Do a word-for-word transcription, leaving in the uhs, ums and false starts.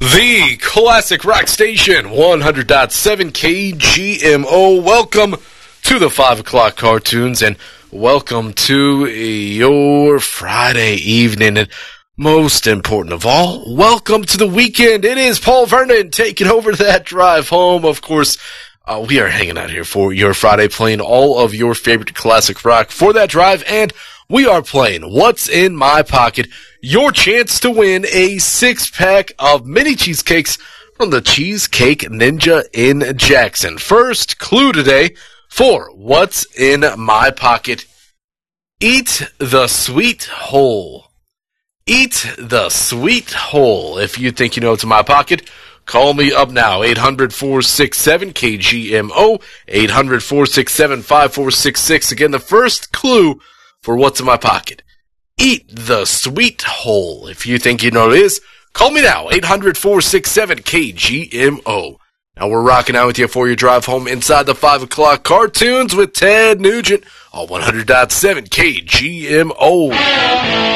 The Classic Rock Station, one hundred point seven K G M O. Welcome to the five o'clock cartoons, and welcome to your Friday evening. And most important of all, welcome to the weekend. It is Paul Vernon taking over that drive home. Of course, uh, we are hanging out here for your Friday, playing all of your favorite classic rock for that drive, and we are playing What's in My Pocket, your chance to win a six-pack of mini cheesecakes from the Cheesecake Ninja in Jackson. First clue today for What's in My Pocket: eat the sweet hole. Eat the sweet hole. If you think you know what's in my pocket, call me up now, eight hundred, four six seven, K G M O, eight hundred, four six seven, five four six six. Again, the first clue for What's in My Pocket: eat the sweet hole. If you think you know what it is, call me now, eight hundred, four six seven, K G M O. Now we're rocking out with you for your drive home inside the five o'clock cartoons with Ted Nugent on one hundred point seven K G M O.